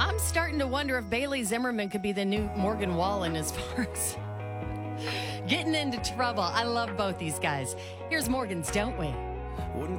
I'm starting to wonder if Bailey Zimmerman could be the new Morgan Wallen as far as getting into trouble. I love both these guys. Here's Morgan's Don't We?